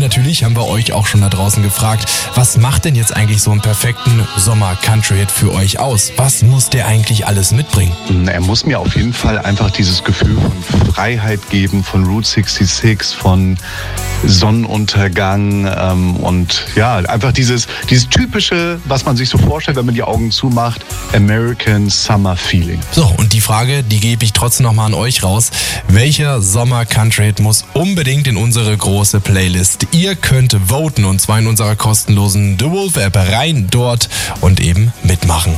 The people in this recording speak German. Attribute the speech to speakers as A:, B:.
A: natürlich haben wir euch auch schon da draußen gefragt, was macht denn jetzt eigentlich so einen perfekten Sommer-Country-Hit für euch aus? Was muss der eigentlich alles mitbringen?
B: Er muss mir auf jeden Fall einfach dieses Gefühl von Freiheit geben, von Route 66, von Sonnenuntergang und ja, einfach dieses typische, was man sich so vorstellt, wenn man die Augen zumacht, American Summer Feeling.
A: So, und die Frage, die gebe ich trotzdem nochmal an euch raus. Welcher Sommer-Country-Hit muss unbedingt in unsere große Playlist? Ihr könnt voten und zwar in unserer kostenlosen The Wolf App. Rein dort und eben mitmachen.